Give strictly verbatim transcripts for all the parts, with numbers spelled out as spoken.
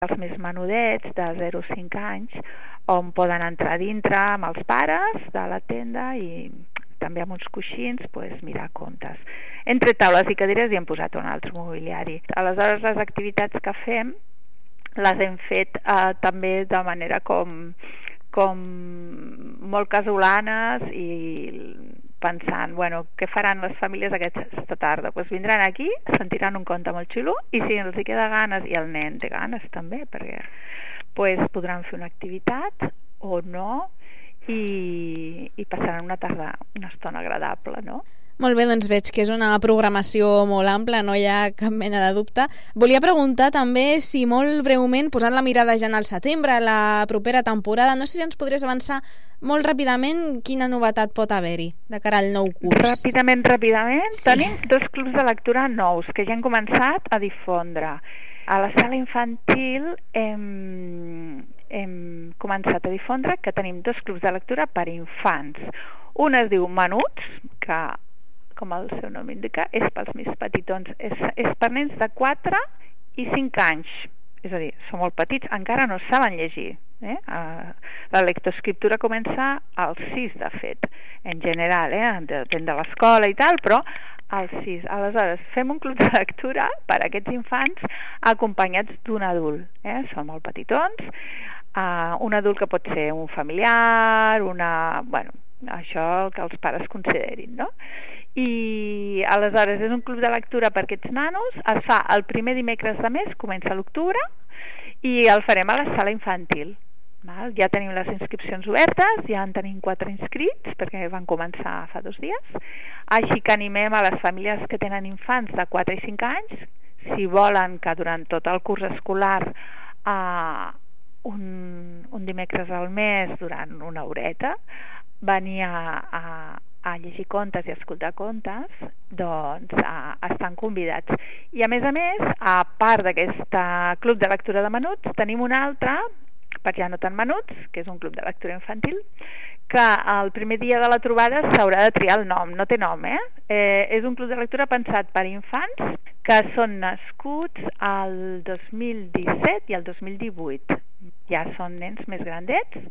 els més menudets de zero a cinc anys, on poden entrar dintre amb els pares de la tenda i també amb uns coixins pues, mirar contes. Entre taules i cadires hi hem posat un altre mobiliari. Aleshores, les activitats que fem les hem fet eh, també de manera com, com molt casolanes i pensant, bueno, què faran les famílies aquesta tarda? Pues vindran aquí, sentiran un conte molt xulo i si els hi queda ganes, i el nen té ganes també, perquè pues, podran fer una activitat o no i, i passaran una tarda, una estona agradable, no? Molt bé, doncs veig que és una programació molt ampla, no hi ha cap mena de dubte. Volia preguntar també si molt breument, posant la mirada ja en el setembre, la propera temporada, no sé si ens podries avançar molt ràpidament quina novetat pot haver-hi de cara al nou curs. Ràpidament, ràpidament. Sí. Tenim dos clubs de lectura nous que ja han començat a difondre. A la sala infantil hem, hem començat a difondre que tenim dos clubs de lectura per infants. Un es diu Menuts, que com el seu nom indica, és pels més petitons, és, és per nens de quatre i cinc anys, és a dir, són molt petits, encara no saben llegir. Eh? La lectoescriptura comença als sis, de fet, en general, eh? depèn de l'escola i tal, però als sis. Aleshores, fem un club de lectura per a aquests infants acompanyats d'un adult. Eh? Són molt petitons, uh, un adult que pot ser un familiar, una... bueno, això que els pares considerin, no? I aleshores és un club de lectura per aquests nanos, es fa el primer dimecres de mes, comença a l'octubre, i el farem a la sala infantil. Val? Ja tenim les inscripcions obertes, ja en tenim quatre inscrits, perquè van començar fa dos dies, així que animem a les famílies que tenen infants de quatre i cinc anys, si volen que durant tot el curs escolar eh, un, un dimecres al mes, durant una horeta, venir a, a a llegir contes i escoltar contes, doncs a, estan convidats. I a més a més, a part d'aquest club de lectura de menuts, tenim un altre, per ja no tan menuts, que és un club de lectura infantil, que el primer dia de la trobada s'haurà de triar el nom, no té nom, eh? eh? És un club de lectura pensat per infants que són nascuts al dos mil disset i al dos mil divuit. Ja són nens més grandets,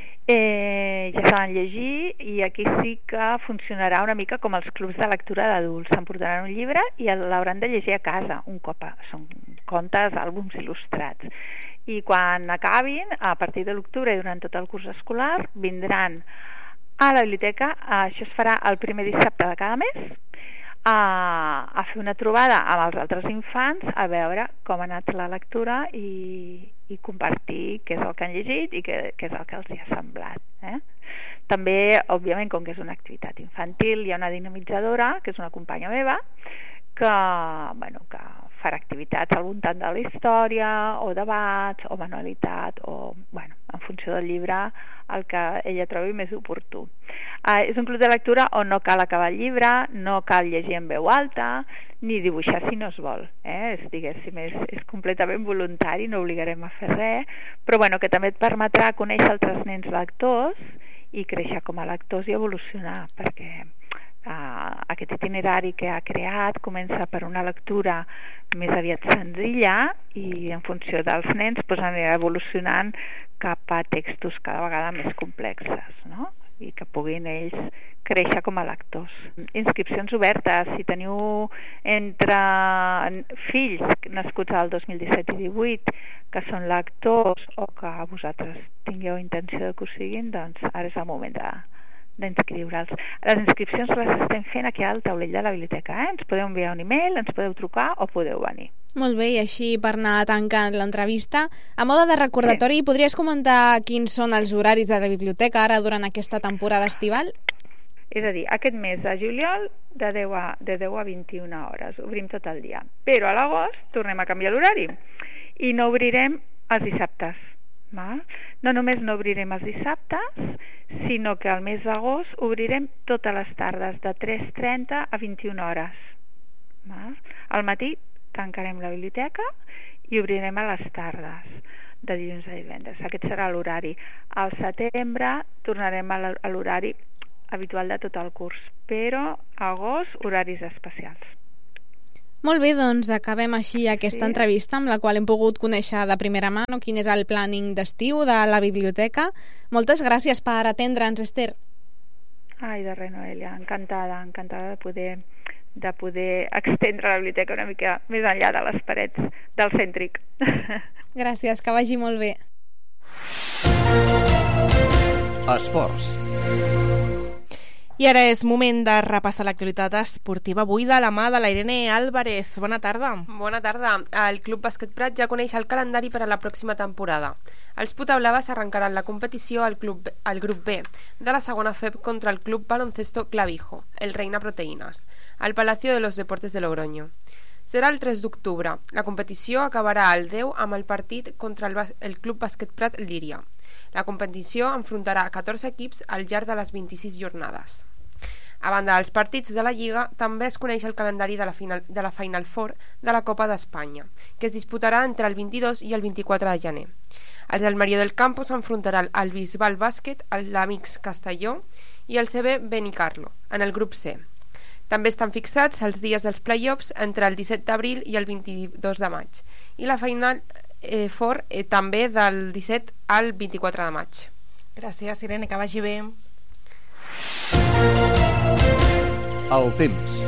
Eh, ja saben llegir i aquí sí que funcionarà una mica com els clubs de lectura d'adults. S'emportaran un llibre i l'hauran de llegir a casa un cop. Són contes, àlbums il·lustrats. I quan acabin, a partir de l'octubre i durant tot el curs escolar, vindran a la biblioteca. Això es farà el primer dissabte de cada mes, a, a fer una trobada amb els altres infants, a veure com ha anat la lectura i, i compartir què és el que han llegit i què, què és el que els hi ha semblat. Eh? També, òbviament, com que és una activitat infantil, hi ha una dinamitzadora, que és una companya meva, que, bueno, que farà activitats al voltant de la història, o debats, o manualitat, o, bueno, en funció del llibre, el que ella trobi més oportú. Uh, és un club de lectura on no cal acabar el llibre, no cal llegir en veu alta, ni dibuixar si no es vol. Eh? És, diguéssim, és, és completament voluntari, no obligarem a fer res, però bueno, que també et permetrà conèixer altres nens lectors i créixer com a lectors i evolucionar, perquè uh, aquest itinerari que ha creat comença per una lectura més aviat senzilla i en funció dels nens pues, anirà evolucionant cap a textos cada vegada més complexes, no? I que puguin ells créixer com a lectors. Inscripcions obertes, si teniu entre fills nascuts al dos mil disset i divuit que són lectors o que vosaltres tingueu intenció de que ho siguin, doncs ara és el moment de d'inscriure'ls. Les inscripcions les estem fent aquí al taulell de la biblioteca. Eh? Ens podeu enviar un e-mail, ens podeu trucar o podeu venir. Molt bé, i així per anar tancant l'entrevista, a mode de recordatori, sí. Podries comentar quins són els horaris de la biblioteca ara durant aquesta temporada estival? És a dir, aquest mes de juliol de deu a, de deu a vint-i-una hores, obrim tot el dia. Però a l'agost tornem a canviar l'horari i no obrirem els dissabtes. Va? No només no obrirem els dissabtes, sinó que al mes d'agost obrirem totes les tardes de tres trenta a vint-i-una hores. Va? Al matí tancarem la biblioteca i obrirem a les tardes de dilluns a divendres. Aquest serà l'horari. Al setembre tornarem a l'horari habitual de tot el curs, però a agost horaris especials. Molt bé, doncs acabem així aquesta Sí. entrevista amb la qual hem pogut conèixer de primera mà no, quin és el planning d'estiu de la biblioteca. Moltes gràcies per atendre'ns, Esther. Ai, de res, Noelia, encantada, encantada de poder, de poder extendre la biblioteca una mica més enllà de les parets del cèntric. Gràcies, que vagi molt bé. Esports. I ara és moment de repassar l'actualitat esportiva avui de la mà de la Irene Álvarez. Bona tarda. Bona tarda. El Club Bàsquet Prat ja coneix el calendari per a la pròxima temporada. Els putablaves arrencaran la competició al, club, al grup B de la segona F E B contra el Club Baloncesto Clavijo, el Reina Proteínas, al Palacio de los Deportes de Logroño. Serà el tres d'octubre. La competició acabarà el deu amb el partit contra el, el Club Bàsquet Prat Líria. La competició enfrontarà catorze equips al llarg de les vint-i-sis jornades. A banda dels partits de la Lliga, també es coneix el calendari de la Final, de la Final Four de la Copa d'Espanya, que es disputarà entre el vint-i-dos i el vint-i-quatre de gener. Els del Mario del Campo s'enfrontaran al Bisbal Bàsquet, l'Amics Castelló i el C B Benicarlo, en el grup C. També estan fixats els dies dels play-offs entre el disset d'abril i el vint-i-dos de maig, i la Final eh, Four eh, també del disset al vint-i-quatre de maig. Gràcies, Irene, que vagi bé. El temps.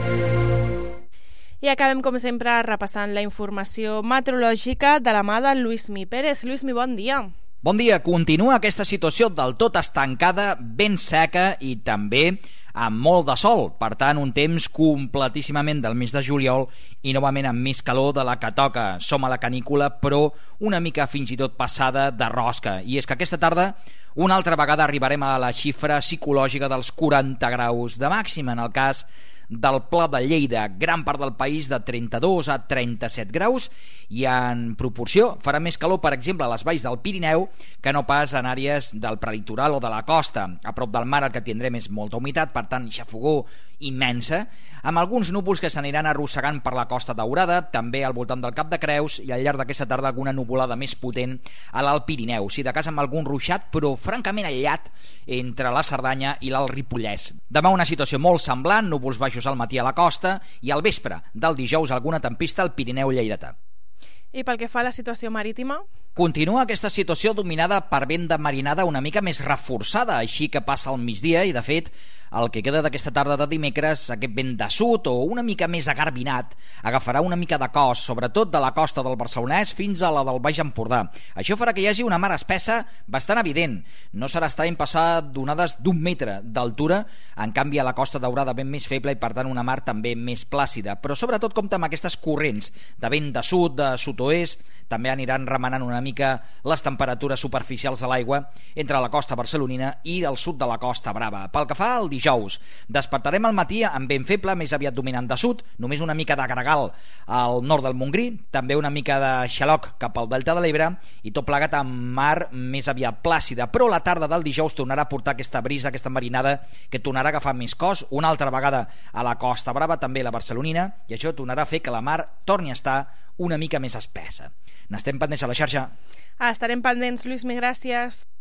I acabem, com sempre, repassant la informació meteorològica de la mà de Lluís Mi Pérez. Lluís Mi, bon dia. Bon dia. Continua aquesta situació del tot estancada, ben seca i també amb molt de sol. Per tant, un temps completíssimament del mes de juliol i novament amb més calor de la que toca. Som a la canícula, però una mica fins i tot passada de rosca. I és que aquesta tarda una altra vegada arribarem a la xifra psicològica dels quaranta graus de màxima, en el cas del Pla de Lleida, gran part del país de trenta-dos a trenta-set graus, i en proporció farà més calor, per exemple, a les valls del Pirineu que no pas en àrees del prelitoral o de la costa. A prop del mar el que tindrem és molta humitat, per tant, xafogor immensa, amb alguns núvols que s'aniran arrossegant per la Costa Daurada, també al voltant del Cap de Creus, i al llarg d'aquesta tarda alguna nuvolada més potent a l'Alt Pirineu, si de cas amb algun ruixat, però francament aïllat entre la Cerdanya i l'Alt Ripollès. Demà una situació molt semblant, núvols baixos al matí a la costa i al vespre del dijous alguna tempesta al Pirineu lleidatà. I pel que fa a la situació marítima? Continua aquesta situació dominada per vent de marinada una mica més reforçada, així que passa al migdia i, de fet, el que queda d'aquesta tarda de dimecres, aquest vent de sud o una mica més agarbinat agafarà una mica de cos, sobretot de la costa del Barcelonès fins a la del Baix Empordà. Això farà que hi hagi una mar espessa bastant evident. No serà estrany passar d'onades d'un metre d'altura, en canvi a la Costa Daurada ben més feble i per tant una mar també més plàcida, però sobretot compta amb aquestes corrents de vent de sud, de sud-oest, també aniran remenant una mica les temperatures superficials de l'aigua entre la costa barcelonina i el sud de la Costa Brava. Pel que fa al dijous, despertarem al matí amb vent feble, més aviat dominant de sud, només una mica de gregal al nord del Montgrí, també una mica de xaloc cap al delta de l'Ebre i tot plegat amb mar més aviat plàcida, però la tarda del dijous tornarà a portar aquesta brisa, aquesta marinada que tornarà a agafar més cos, una altra vegada a la Costa Brava, també la barcelonina, i això tornarà a fer que la mar torni a estar una mica més espessa. N'estem pendents a la xarxa. Ah, estarem pendents, Lluís, mi gràcies.